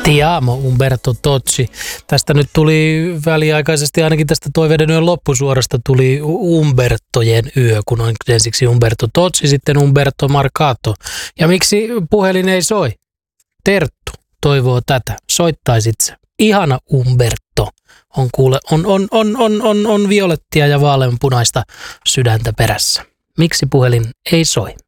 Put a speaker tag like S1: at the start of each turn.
S1: Ti amo, Umberto Tozzi. Tästä nyt tuli väliaikaisesti, ainakin tästä Toiveiden yön loppusuorasta tuli Umbertojen yö, kun on ensiksi Umberto Tozzi, sitten Umberto Marcato. Ja miksi puhelin ei soi? Terttu toivoo tätä. Soittaisit se. Ihana Umberto. On violettia ja vaaleanpunaista sydäntä perässä. Miksi puhelin ei soi?